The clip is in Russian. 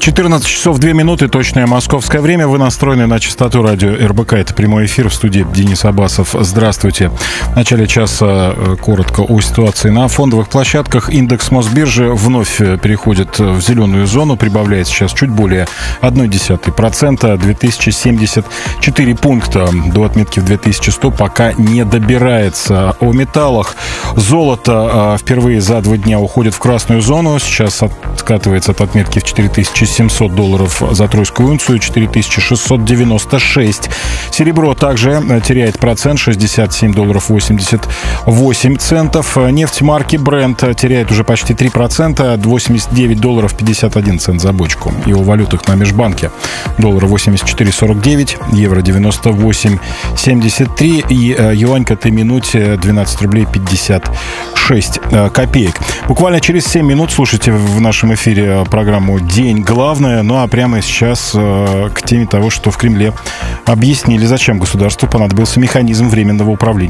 14 часов 2 минуты, точное московское время. Вы настроены на частоту радио РБК. Это прямой эфир, в студии Денис Абасов. Здравствуйте. В начале часа коротко о ситуации на фондовых площадках. Индекс Мосбиржи вновь переходит в зеленую зону, прибавляет сейчас чуть более 0,1%, 2074 пункта. До отметки в 2100 пока не добирается. О металлах. Золото впервые за 2 дня уходит в красную зону. Сейчас откатывается от отметки в $4700 за тройскую унцию, 4696. Серебро также теряет процент, $67.88. Нефть марки Brent теряет уже почти 3%, $89.51 за бочку. И о валютах на межбанке. Доллар 84.49, евро 98.73 и юань к этой минуте 12 рублей 56 копеек. Буквально через 7 минут слушайте в нашем эфире программу «День главное». Ну а прямо сейчас к теме того, что в Кремле объяснили, зачем государству понадобился механизм временного управления